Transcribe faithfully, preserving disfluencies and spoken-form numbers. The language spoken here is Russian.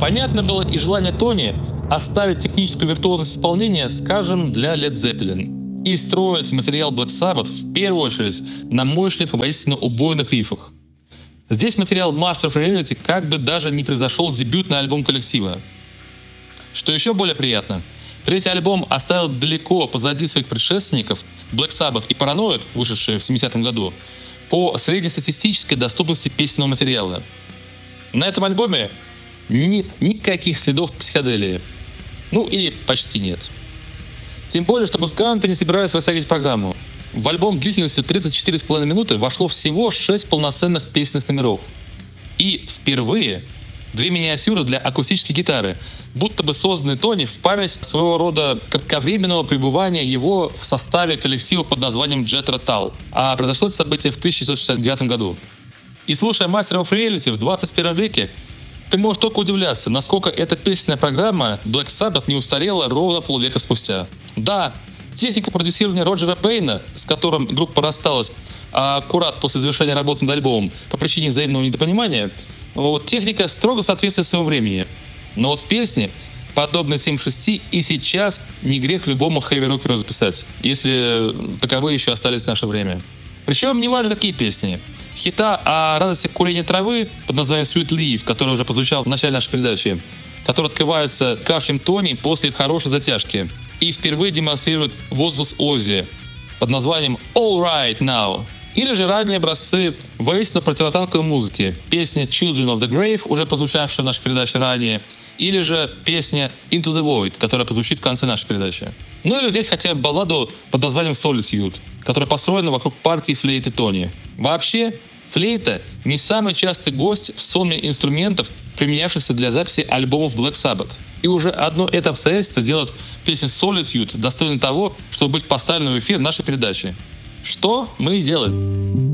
Понятно было и желание Тони оставить техническую виртуозность исполнения, скажем, для Led Zeppelin, и строить материал Black Sabbath в первую очередь на мощных и воистину убойных рифах. Здесь материал Master of Reality как бы даже не произошел дебютный альбом коллектива. Что еще более приятно, третий альбом оставил далеко позади своих предшественников Black Sabbath и Paranoid, вышедшие в семидесятом году, по среднестатистической доступности песенного материала. На этом альбоме нет никаких следов психоделии. Ну или почти нет. Тем более, что музыканты не собираются растягивать программу. В альбом длительностью тридцать четыре с половиной минуты вошло всего шесть полноценных песенных номеров. И впервые две миниатюры для акустической гитары, будто бы созданные Тони в память своего рода кратковременного пребывания его в составе коллектива под названием Jethro Tull. А произошло это событие в тысяча девятьсот шестьдесят девятом году. И слушая Master of Reality в двадцать первом веке, ты можешь только удивляться, насколько эта песенная программа Black Sabbath не устарела ровно полвека спустя. Да, техника продюсирования Роджера Пейна, с которым группа рассталась аккурат после завершения работы над альбомом по причине взаимного недопонимания, вот, техника строго соответствует своему времени. Но вот песни, подобные тем шести, и сейчас не грех любому хэви-рокеру записать, если таковые еще остались в наше время. Причем не важно, какие песни. Хита о радости курения травы под названием Sweet Leaf, который уже прозвучал в начале нашей передачи, который открывается кашлем Тони после хорошей затяжки и впервые демонстрирует возглас Оззи под названием All Right Now. Или же ранние образцы воистину противотанковой музыки, песня Children of the Grave, уже прозвучавшая в нашей передаче ранее, или же песня Into the Void, которая прозвучит в конце нашей передачи. Ну или взять хотя бы балладу под названием Solitude, которая построена вокруг партии флейты Тони. Вообще, флейта не самый частый гость в сонме инструментов, применявшихся для записи альбомов Black Sabbath. И уже одно это обстоятельство делает песню Solitude достойной того, чтобы быть поставленной в эфир нашей передачи. Что мы и делаем.